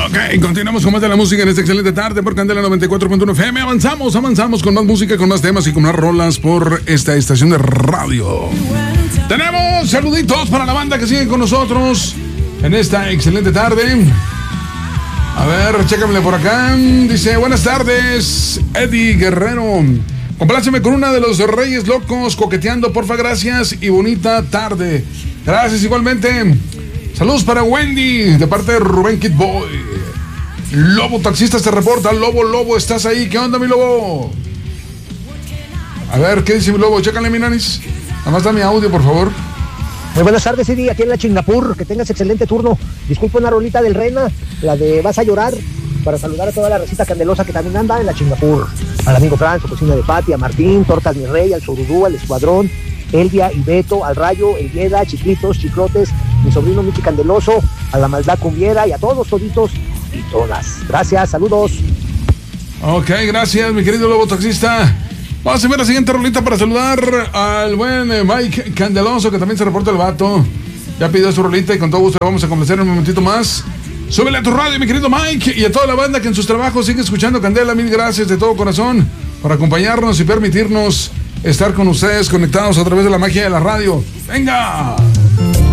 Ok, continuamos con más de la música en esta excelente tarde por Candela 94.1 FM. Avanzamos con más música, con más temas y con más rolas por esta estación de radio. Tenemos saluditos para la banda que sigue con nosotros en esta excelente tarde. A ver, chécamele por acá. Dice, buenas tardes, Eddie Guerrero. Compláceme con una de los Reyes Locos, coqueteando, porfa, gracias y bonita tarde. Gracias igualmente. Saludos para Wendy, de parte de Rubén Kid Boy. Lobo Taxista se reporta. Lobo, ¿estás ahí? ¿Qué onda, mi Lobo? A ver, ¿qué dice mi Lobo? Chécale, mi nanis. Nada más da mi audio, por favor. Muy buenas tardes, Eddie, aquí en la Chingapur. Que tengas excelente turno. Disculpa una rolita del Rena, la de Vas a llorar, para saludar a toda la recita candelosa que también anda en la Chingapur. Al amigo Fran, su cocina de Pati, a Martín, Tortas Mi Rey, al Sorudú, al Escuadrón, Elvia y Beto, al Rayo, el Yeda, Chiquitos, Chiclotes, mi sobrino Michi Candeloso, a la Maldad Cumbiera y a todos toditos y todas. Gracias, saludos. Ok, gracias, mi querido Lobo Taxista. Vamos a ver la siguiente rolita para saludar al buen Mike Candeloso, que también se reporta el vato. Ya pidió su rolita y con todo gusto le vamos a complacer en un momentito más. Súbele a tu radio, mi querido Mike, y a toda la banda que en sus trabajos sigue escuchando Candela. Mil gracias de todo corazón por acompañarnos y permitirnos estar con ustedes conectados a través de la magia de la radio. ¡Venga!